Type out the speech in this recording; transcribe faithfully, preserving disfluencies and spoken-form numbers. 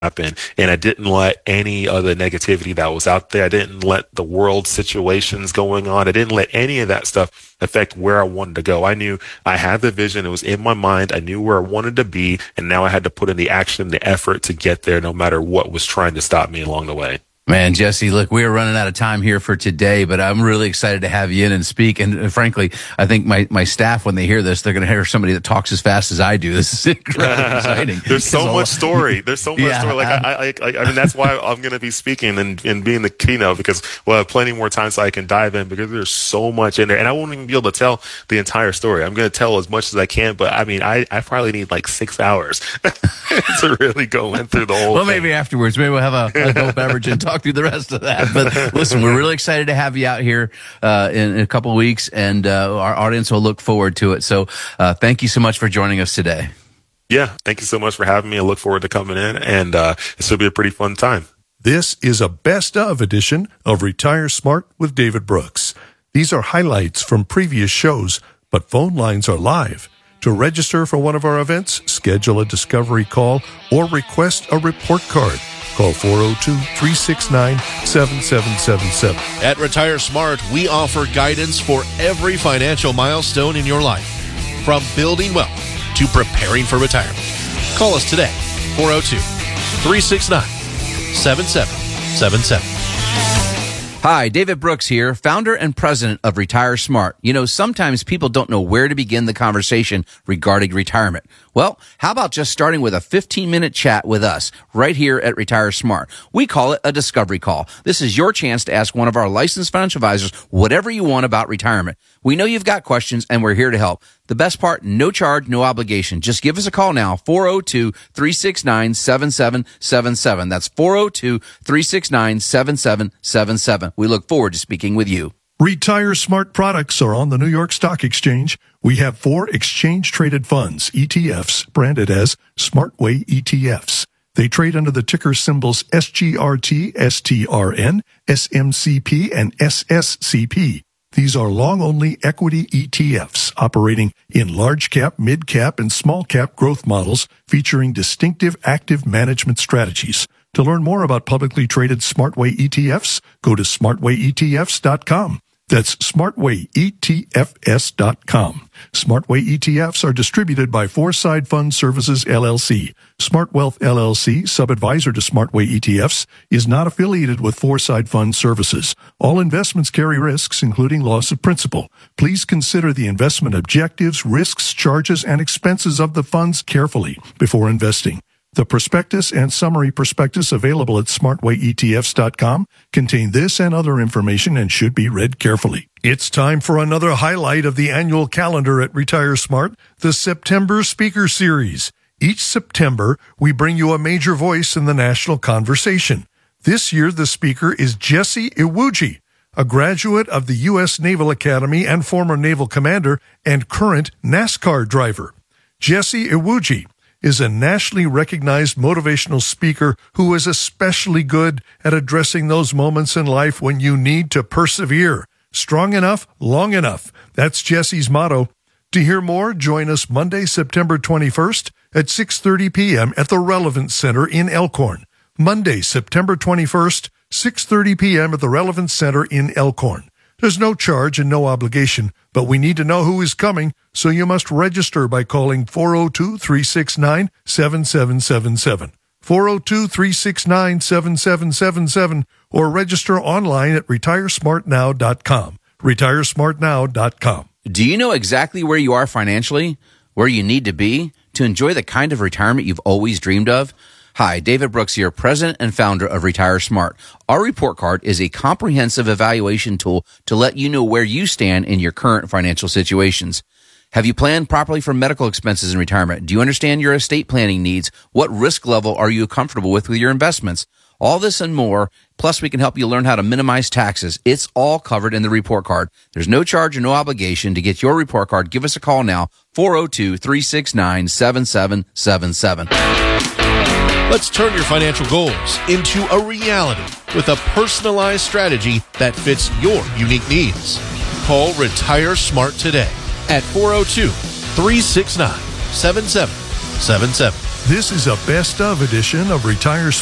happen. And I didn't let any of the negativity that was out there, I didn't let the world situations going on, I didn't let any of that stuff affect where I wanted to go. I knew I had the vision. It was in my mind. I knew where I wanted to be. And now I had to put in the action, the effort to get there, no matter what was trying to stop me along the way. Man, Jesse, look, we are running out of time here for today, but I'm really excited to have you in and speak. And uh, frankly, I think my, my staff, when they hear this, they're going to hear somebody that talks as fast as I do. This is incredibly exciting. There's so much story. There's so much Yeah. story. Like I, I, I, I mean, that's why I'm going to be speaking and, and being the keynote, because we'll have plenty more time so I can dive in, because there's so much in there, and I won't even be able to tell the entire story. I'm going to tell as much as I can, but I mean, I, I probably need like six hours to really go in through the whole Well, thing. maybe afterwards, maybe we'll have a, a adult beverage and talk through the rest of that. But listen, we're really excited to have you out here uh, in, in a couple of weeks, and uh, our audience will look forward to it. So uh, thank you so much for joining us today. Yeah, thank you so much for having me. I look forward to coming in, and uh, this will be a pretty fun time. This is a best of edition of Retire Smart with David Brooks. These are highlights from previous shows, but phone lines are live. To register for one of our events, schedule a discovery call, or request a report card. Call four oh two, three six nine, seven seven seven seven. At Retire Smart, we offer guidance for every financial milestone in your life, from building wealth to preparing for retirement. Call us today, four oh two, three six nine, seven seven seven seven. Hi, David Brooks here, founder and president of Retire Smart. You know, sometimes people don't know where to begin the conversation regarding retirement. Well, how about just starting with a fifteen-minute chat with us right here at Retire Smart? We call it a discovery call. This is your chance to ask one of our licensed financial advisors whatever you want about retirement. We know you've got questions, and we're here to help. The best part, no charge, no obligation. Just give us a call now, four oh two, three six nine, seven seven seven seven. That's four oh two, three six nine, seven seven seven seven. We look forward to speaking with you. Retire Smart products are on the New York Stock Exchange. We have four exchange-traded funds, E T Fs, branded as SmartWay E T Fs. They trade under the ticker symbols S G R T, S T R N, S M C P, and S S C P. These are long-only equity E T Fs operating in large-cap, mid-cap, and small-cap growth models featuring distinctive active management strategies. To learn more about publicly traded SmartWay E T Fs, go to smartway E T Fs dot com. That's smartway E T F S dot com. SmartWay E T Fs are distributed by Foreside Fund Services, L L C. Smart Wealth, L L C, sub-advisor to SmartWay E T Fs, is not affiliated with Foreside Fund Services. All investments carry risks, including loss of principal. Please consider the investment objectives, risks, charges, and expenses of the funds carefully before investing. The prospectus and summary prospectus available at smartway E T Fs dot com contain this and other information and should be read carefully. It's time for another highlight of the annual calendar at Retire Smart, the September Speaker Series. Each September, we bring you a major voice in the national conversation. This year, the speaker is Jesse Iwuji, a graduate of the U S Naval Academy and former naval commander and current NASCAR driver. Jesse Iwuji is a nationally recognized motivational speaker who is especially good at addressing those moments in life when you need to persevere. Strong enough, long enough. That's Jesse's motto. To hear more, join us Monday, September twenty-first at six thirty p.m. at the Relevance Center in Elkhorn. Monday, September twenty-first, six thirty p.m. at the Relevance Center in Elkhorn. There's no charge and no obligation, but we need to know who is coming, so you must register by calling four oh two, three six nine, seven seven seven seven. four oh two, three six nine, seven seven seven seven, or register online at retire smart now dot com. retire smart now dot com. Do you know exactly where you are financially, where you need to be to enjoy the kind of retirement you've always dreamed of? Hi, David Brooks here, president and founder of Retire Smart. Our report card is a comprehensive evaluation tool to let you know where you stand in your current financial situations. Have you planned properly for medical expenses in retirement? Do you understand your estate planning needs? What risk level are you comfortable with with your investments? All this and more, plus we can help you learn how to minimize taxes. It's all covered in the report card. There's no charge or no obligation. To get your report card, give us a call now, four oh two, three six nine, seven seven seven seven. Let's turn your financial goals into a reality with a personalized strategy that fits your unique needs. Call Retire Smart today at four oh two, three six nine, seven seven seven seven. This is a best of edition of Retire